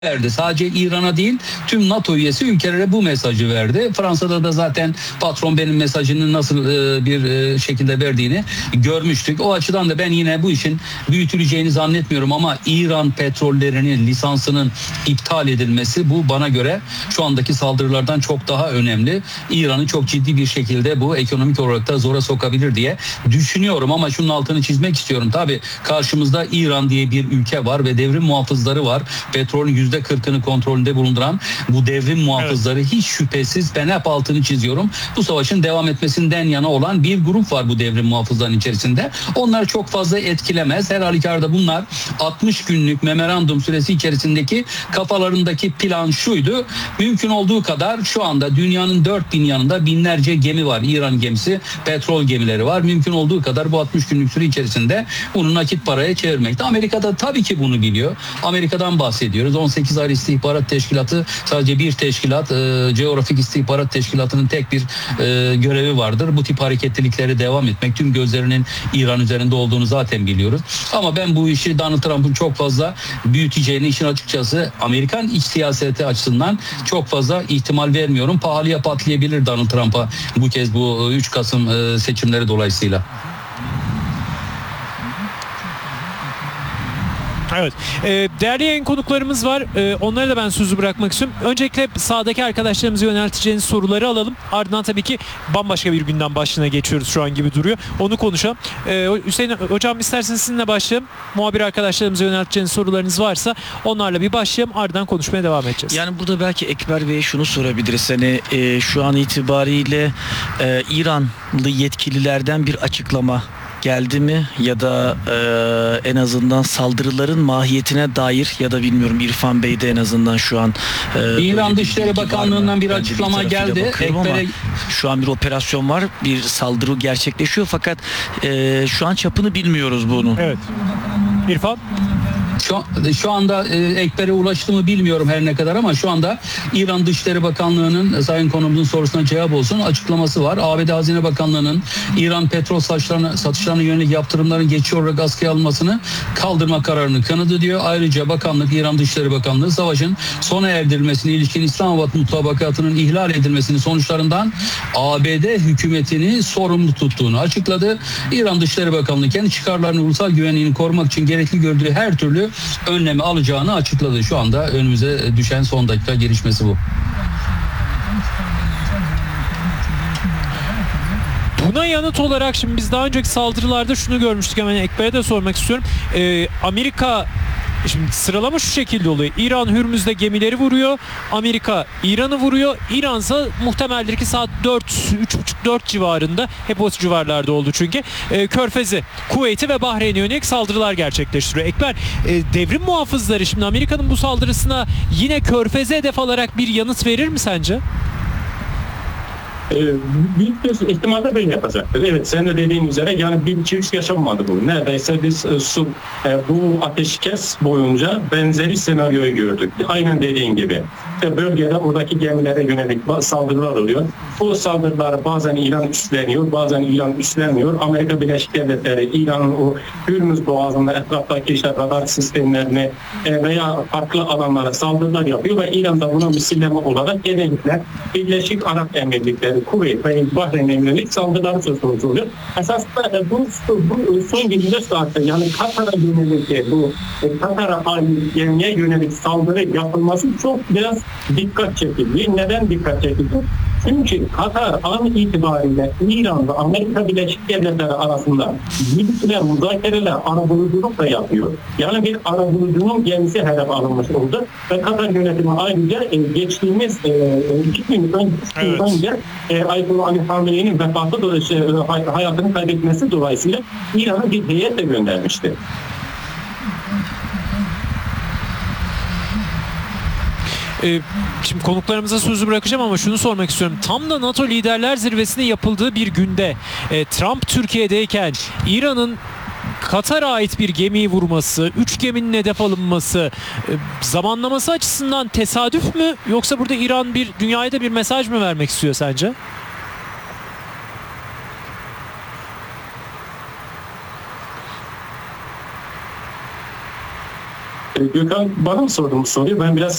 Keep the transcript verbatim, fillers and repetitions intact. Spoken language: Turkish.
verdi. Sadece İran'a değil, tüm NATO üyesi ülkelere bu mesajı verdi. Fransa'da da zaten patron benim mesajını nasıl e, bir e, şekilde verdiğini görmüştük. O açıdan da ben yine bu işin büyütüleceğini zannetmiyorum ama İran petrollerinin lisansının iptal edilmesi, bu bana göre şu andaki saldırılardan çok daha önemli. İran'ı çok ciddi bir şekilde bu ekonomik olarak da zora sokabilir diye düşünüyorum ama şunun altını çizmek istiyorum. Tabii karşımızda İran diye bir ülke var ve devrim muhafızları var. Petrolün yüzde kırkını kontrolünde bulunduran bu devrim muhafızları, evet, hiç şüphesiz ben hep altını çiziyorum. Bu savaşın devam etmesinden yana olan bir grup var bu devrim muhafızların içerisinde. Onlar çok fazla etkilemez. Her halükarda bunlar altmış günlük memorandum süresi içerisindeki kafalarındaki plan şuydu. Mümkün olduğu kadar şu anda dünyanın dört bin yanında binlerce gemi var. İran gemisi, petrol gemileri var. Mümkün olduğu kadar bu altmış günlük süre içerisinde bunu nakit paraya çevirmekte. Amerika'da tabii ki bunu biliyor. Amerika'dan bahsediyoruz. on sekiz ayrı istihbarat teşkilatı sadece bir teşkilat, e, Coğrafik İstihbarat Teşkilatı'nın tek bir e, görevi vardır. Bu tip hareketlilikleri devam etmek. Tüm gözlerinin İran üzerinde olduğunu zaten biliyoruz. Ama ben bu işi Donald Trump'ın çok fazla büyüteceğini, işin açıkçası Amerikan iç siyaseti açısından çok fazla ihtimal vermiyorum. Pahalıya patlayabilir Donald Trump'a bu kez bu üç Kasım e, seçimleri dolayısıyla. Evet. Ee, değerli yayın konuklarımız var. Ee, onlara da ben sözü bırakmak istiyorum. Öncelikle sahadaki arkadaşlarımıza yönelteceğiniz soruları alalım. Ardından tabii ki bambaşka bir günden başlığına geçiyoruz şu an gibi duruyor. Onu konuşalım. Ee, Hüseyin Hocam, isterseniz sizinle başlayalım. Muhabir arkadaşlarımıza yönelteceğiniz sorularınız varsa onlarla bir başlayalım. Ardından konuşmaya devam edeceğiz. Yani burada belki Ekber Bey'e şunu sorabiliriz. Hani e, şu an itibariyle e, İranlı yetkililerden bir açıklama geldi mi ya da e, en azından saldırıların mahiyetine dair ya da bilmiyorum, İrfan Bey de en azından şu an e, İran Dışişleri Bakanlığı'ndan bir açıklama geldi. Ekber'e... Şu an bir operasyon var, bir saldırı gerçekleşiyor fakat e, şu an çapını bilmiyoruz bunu. Evet. İrfan? Şu, şu anda e, Ekber'e ulaştı mı bilmiyorum her ne kadar ama şu anda İran Dışişleri Bakanlığı'nın, Sayın Konumuzun sorusuna cevap olsun, açıklaması var. A B D Hazine Bakanlığı'nın İran petrol satışlarına, satışlarına yönelik yaptırımların geçici olarak askıya alınmasını kaldırma kararını kınadı diyor. Ayrıca bakanlık, İran Dışişleri Bakanlığı savaşın sona erdirilmesine ilişkin İslamabad mutabakatının ihlal edilmesinin sonuçlarından A B D hükümetini sorumlu tuttuğunu açıkladı. İran Dışişleri Bakanlığı kendi çıkarlarını, ulusal güvenliğini korumak için gerekli gördüğü her türlü önlemi alacağını açıkladı. Şu anda önümüze düşen son dakika gelişmesi bu. Buna yanıt olarak şimdi biz daha önceki saldırılarda şunu görmüştük, hemen Ekber'e de sormak istiyorum. Ee, Amerika, şimdi sıralama şu şekilde oluyor. İran Hürmüz'de gemileri vuruyor. Amerika İran'ı vuruyor. İran'sa muhtemeldir ki saat dört, üç buçuk dört civarında, hep o civarlarda oldu çünkü. E, Körfez'i, Kuveyt'i ve Bahreyn'e yönelik saldırılar gerçekleştiriyor. Ekber, e, devrim muhafızları şimdi Amerika'nın bu saldırısına yine Körfez'e hedef alarak bir yanıt verir mi sence? Büyük bir ihtimalle böyle yapacaktır. Evet, sen de dediğin üzere yani bir iki üç yaşanmadı bu. Neredeyse biz su, bu ateşkes boyunca benzeri senaryoyu gördük. Aynen dediğin gibi. İşte bölgede oradaki gemilere yönelik saldırılar oluyor. Bu saldırılar bazen İran üstleniyor, bazen İran üstlenmiyor. Amerika Birleşik Devletleri İran'ın o Hürmüz Boğazı'nda etraftaki işte radar sistemlerini veya farklı alanlara saldırılar yapıyor ve İran da buna misilleme olarak genellikle Birleşik Arap Emirlikleri, Kuveyt ve Bahreyn'e yönelik saldırılar söz konusu oluyor. Esasında bu, bu son yirmi dört saatte yani Katar'a yönelik, bu Katar'a ait gemiye yönelik saldırı yapılması çok biraz dikkat çekildi. Neden dikkat çekildi? Çünkü Katar an itibariyle İran'da Amerika Birleşik Devletleri arasında yürütülen müzakereler, arabuluculuk da yapıyor. Yani bir arabulucunun gemisi hedef alınmış oldu. Ve Katar yönetimi ayrıca e, geçtiğimiz e, iki gün önce e, Ayetullah Ali Hamenei'nin vefatı dolayısıyla e, hayatını kaybetmesi dolayısıyla İran'a bir heyet de göndermişti. Şimdi konuklarımıza sözü bırakacağım ama şunu sormak istiyorum. Tam da NATO Liderler Zirvesi'nin yapıldığı bir günde Trump Türkiye'deyken İran'ın Katar'a ait bir gemiyi vurması, üç geminin hedef alınması zamanlaması açısından tesadüf mü, yoksa burada İran bir dünyaya da bir mesaj mı vermek istiyor sence? Gökhan bana mı sordu bu soruyu? Ben biraz